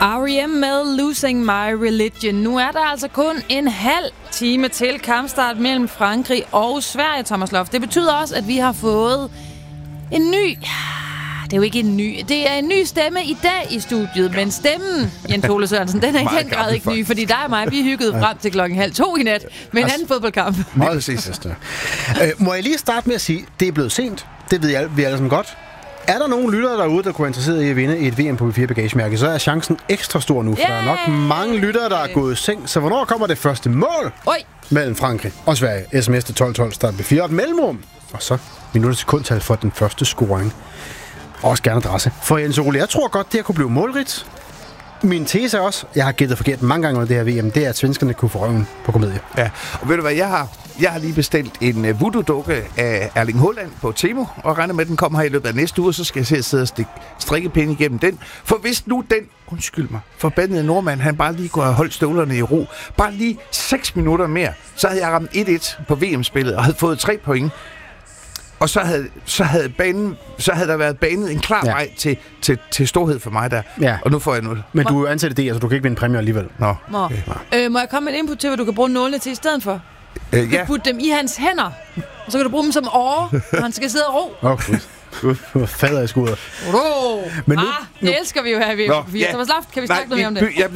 R.E.M. med Losing My Religion. Nu er der altså kun en halv time til kampstart mellem Frankrig og Sverige, Thomas Loft. Det betyder også, at vi har fået en ny... Det er jo ikke en ny. Det er en ny stemme i dag i studiet, men stemmen, Jens Ole Sørensen, den er i den grad ikke ny, fordi dig og mig, vi hyggede frem til 1:30 i nat med en anden fodboldkamp. Meget præcis. Må jeg lige starte med at sige, det er blevet sent. Det ved vi alle sammen godt. Er der nogen lyttere derude, der kunne være interesseret i at vinde et VM på V4 bagagemærke, så er chancen ekstra stor nu, for der er nok mange lyttere, der er gået i seng. Så hvornår kommer det første mål mellem Frankrig og Sverige? SMS til 1212, start ved 4 mellemrum. Og så minutter sekundtal for den første scoring. Også gerne adresse. For Jens Ole, jeg tror godt, det her kunne blive målrigt. Min tese er også, jeg har gættet forkert mange gange under det her VM, det er, at svenskerne kunne få røven på komedie. Ja, og ved du hvad, jeg har lige bestilt en voodoo-dukke af Erling Haaland på Temu, og regner med, at den kommer her i løbet af næste uge, så skal jeg sidde og stikke strikkepinde igennem den. For hvis nu den, undskyld mig, forbandede nordmand, han bare lige kunne have holdt støvlerne i ro, bare lige 6 minutter mere, så havde jeg ramt 1-1 på VM-spillet og havde fået 3 point. Og så havde der været banet en klar vej til storhed for mig der. Ja. Og nu får jeg 0. Men du er ansat i det, altså du kan ikke vinde præmier alligevel. Nå. Okay. Må jeg komme med et input til, hvad du kan bruge 0 til i stedet for? Du kan putte dem i hans hænder, og så kan du bruge dem som åre, når han skal sidde og ro. Okay. Gud, fader i skudder. Men det elsker vi jo her ved Thomas Loft, kan vi snakke noget om det? Ja,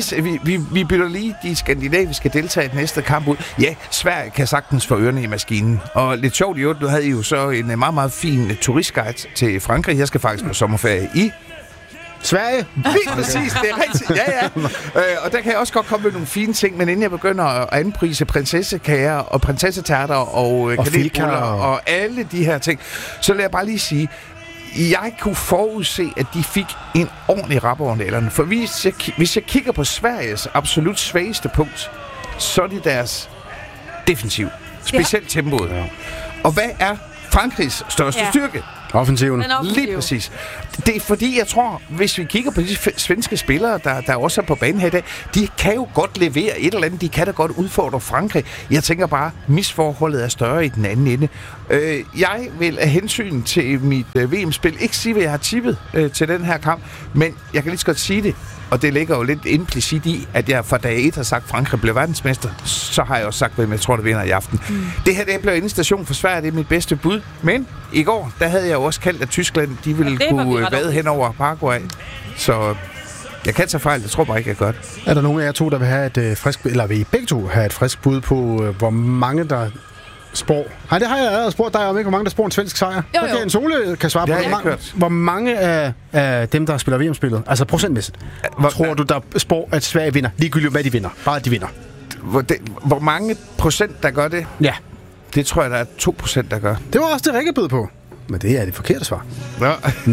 vi bytter lige de skandinaviske deltagere i den næste kamp ud. Ja, Sverige kan sagtens få ørerne i maskinen. Og lidt sjovt i øvrigt, du havde jo så en meget, meget fin turistguide til Frankrig. Jeg skal faktisk på sommerferie i Sverige? Lige præcis, det er rigtigt. Ja. Og der kan jeg også godt komme med nogle fine ting, men inden jeg begynder at anprise prinsessekager og prinsessetærter og kanelbuller og alle de her ting, så lad jeg bare lige sige, jeg kunne forudse, at de fik en ordentlig rap over nælderne. For hvis jeg kigger på Sveriges absolut svageste punkt, så er det deres defensiv. Specielt tempoet. Ja. Og hvad er Frankrigs største styrke? Offensiven. Lige præcis. Det er fordi, jeg tror, hvis vi kigger på de svenske spillere, der også er på banen her i dag, de kan jo godt levere et eller andet. De kan da godt udfordre Frankrig. Jeg tænker bare, misforholdet er større i den anden ende. Jeg vil af hensyn til mit VM-spil ikke sige, hvad jeg har tippet til den her kamp, men jeg kan lige så godt sige det. Og det ligger jo lidt implicit i, at jeg fra dag 1 har sagt, at Frankrig blev verdensmester. Så har jeg også sagt, hvem jeg tror, der vinder i aften. Det her, det blev endestation for Sverige. Det er mit bedste bud. Men i går, der havde jeg jo også kaldt, at Tyskland, de ville kunne vade hen over Paraguay. Så jeg kan tage fejl. Jeg tror bare ikke, jeg gør det. Er der nogen af jer to, der vil have et frisk, eller vil I begge to have et frisk bud på, hvor mange der spår? Nej, det har jeg allerede spurgt dig om, ikke? Hvor mange der spår en svensk sejr? Jo. Okay, en Sole kan svare på. Hvor mange af dem, der spiller VM-spillet, altså procentmæssigt, tror du, der spår, at Sverige vinder? Ligegyldigt, hvad de vinder. Bare at de vinder. Hvor mange procent, der gør det? Ja. Det tror jeg, der er 2%, der gør. Det var også det rigtige bud på. Men det er det forkerte svar. Ja.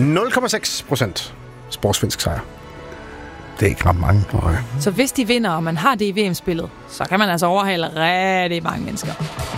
0,6% spår svensk sejr. Det er ikke ret mange. Så hvis de vinder, og man har det i VM-spillet, så kan man altså overhale rigtig mange mennesker.